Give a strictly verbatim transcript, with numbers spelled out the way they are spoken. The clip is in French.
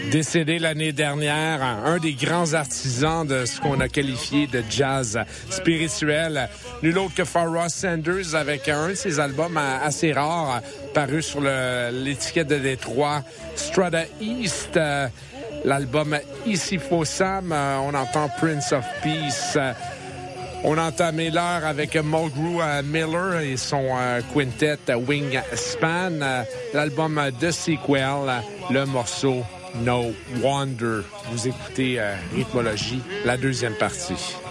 Décédé l'année dernière, un des grands artisans de ce qu'on a qualifié de jazz spirituel, nul autre que Pharoah Sanders, avec un de ses albums assez rares paru sur le, l'étiquette de Détroit, Strata East. L'album Ici Fossam, on entend Prince of Peace. On entend Miller avec Mulgrew Miller et son euh, quintet Wingspan. Euh, l'album de Sequel, le morceau No Wonder. Vous écoutez euh, Rythmologie, la deuxième partie.